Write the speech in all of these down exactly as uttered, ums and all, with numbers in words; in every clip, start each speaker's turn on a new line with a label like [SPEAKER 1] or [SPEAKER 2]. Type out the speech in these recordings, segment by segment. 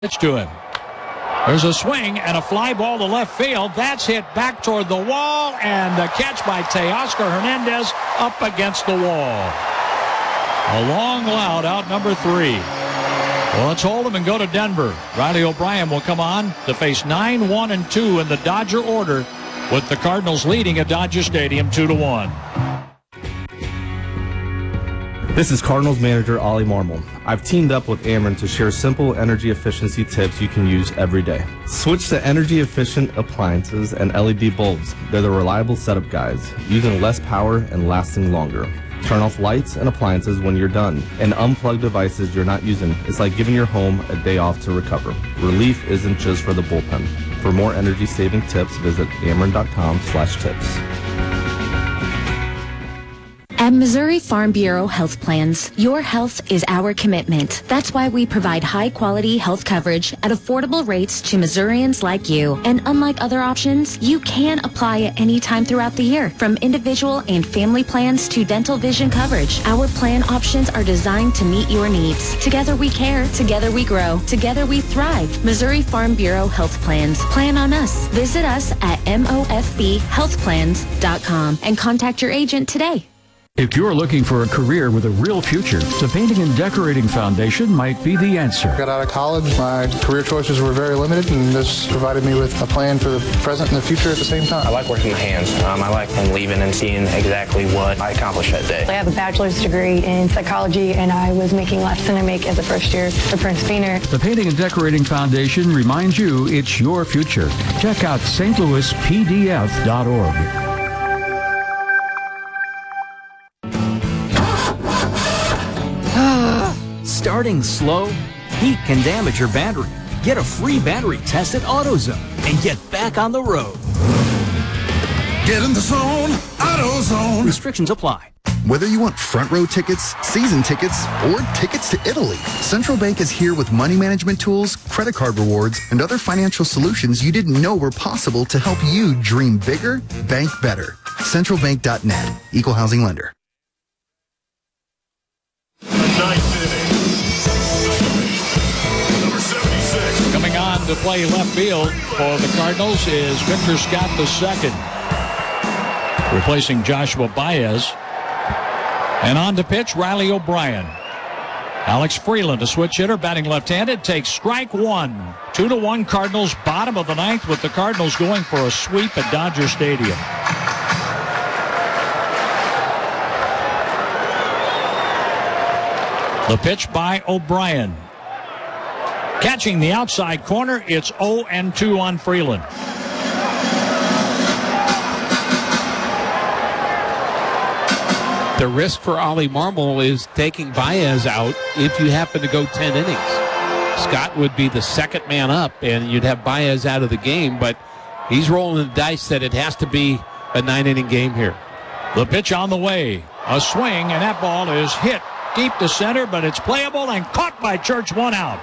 [SPEAKER 1] Pitch to him. There's a swing and a fly ball to left field. That's hit back toward the wall, and the catch by Teoscar Hernandez up against the wall. A long loud out number three. Well, let's hold him and go to Denver. Riley O'Brien will come on to face nine, one, and two in the Dodger order, with the Cardinals leading at Dodger Stadium two to one.
[SPEAKER 2] This is Cardinals manager Ollie Marmol. I've teamed up with Ameren to share simple energy efficiency tips you can use every day. Switch to energy efficient appliances and L E D bulbs. They're the reliable setup guides, using less power and lasting longer. Turn off lights and appliances when you're done, and unplug devices you're not using. It's like giving your home a day off to recover. Relief isn't just for the bullpen. For more energy saving tips, visit ameren.com slash tips.
[SPEAKER 3] At Missouri Farm Bureau Health Plans, your health is our commitment. That's why we provide high-quality health coverage at affordable rates to Missourians like you. And unlike other options, you can apply at any time throughout the year, from individual and family plans to dental vision coverage. Our plan options are designed to meet your needs. Together we care, together we grow, together we thrive. Missouri Farm Bureau Health Plans. Plan on us. Visit us at M O F B health plans dot com and contact your agent today.
[SPEAKER 4] If you're looking for a career with a real future, the Painting and Decorating Foundation might be the answer.
[SPEAKER 5] Got out of college, my career choices were very limited, and this provided me with a plan for the present and the future at the same time.
[SPEAKER 6] I like working with hands. Um, I like leaving and seeing exactly what I accomplished that day.
[SPEAKER 7] I have a bachelor's degree in psychology, and I was making less than I make as a first year for Prince Beaner.
[SPEAKER 4] The Painting and Decorating Foundation reminds you it's your future. Check out S T Louis P D F dot org.
[SPEAKER 8] Starting slow? Heat can damage your battery. Get a free battery test at AutoZone and get back on the road.
[SPEAKER 9] Get in the zone, AutoZone.
[SPEAKER 8] Restrictions apply.
[SPEAKER 10] Whether you want front row tickets, season tickets, or tickets to Italy, Central Bank is here with money management tools, credit card rewards, and other financial solutions you didn't know were possible to help you dream bigger, bank better. central bank dot net. Equal housing lender.
[SPEAKER 1] Coming on to play left field for the Cardinals is Victor Scott the second, replacing Joshua Baez. And on to pitch, Riley O'Brien. Alex Freeland, a switch hitter, batting left-handed, takes strike one. Two to one Cardinals, bottom of the ninth, with the Cardinals going for a sweep at Dodger Stadium. The pitch by O'Brien. Catching the outside corner, it's oh and two on Freeland.
[SPEAKER 11] The risk for Ollie Marmol is taking Baez out if you happen to go ten innings. Scott would be the second man up, and you'd have Baez out of the game, but he's rolling the dice that it has to be a nine-inning game here.
[SPEAKER 1] The pitch on the way. A swing, and that ball is hit deep to center, but it's playable and caught by Church. One out.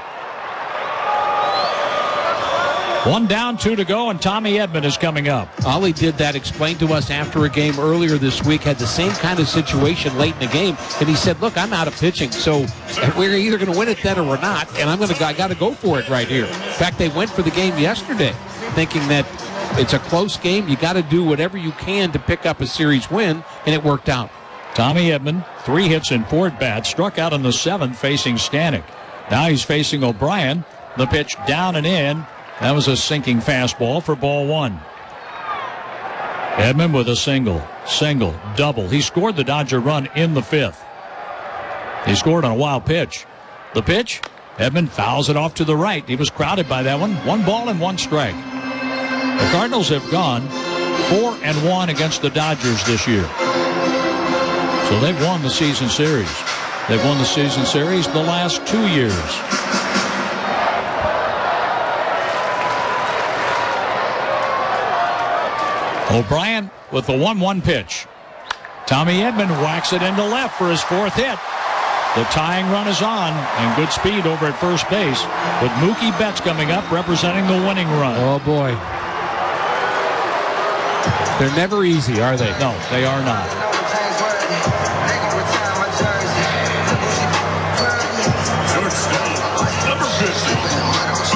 [SPEAKER 1] One down, two to go, and Tommy Edman is coming up.
[SPEAKER 11] Ollie did that, explained to us after a game earlier this week, had the same kind of situation late in the game, and he said, look, I'm out of pitching, so we're either going to win it then or we're not, and I'm going to I got to go for it right here. In fact, they went for the game yesterday, thinking that it's a close game. You got to do whatever you can to pick up a series win, and it worked out.
[SPEAKER 1] Tommy Edman, three hits and four at-bats, struck out in the seventh facing Stanek. Now he's facing O'Brien. The pitch down and in. That was a sinking fastball for ball one. Edman with a single, single, double. He scored the Dodger run in the fifth. He scored on a wild pitch. The pitch, Edman fouls it off to the right. He was crowded by that one. One ball and one strike. The Cardinals have gone four and one against the Dodgers this year. So they've won the season series. They've won the season series the last two years. O'Brien with the one one pitch. Tommy Edman whacks it into left for his fourth hit. The tying run is on, and good speed over at first base, with Mookie Betts coming up representing the winning run.
[SPEAKER 11] Oh, boy. They're never easy, are they?
[SPEAKER 1] No, they are not.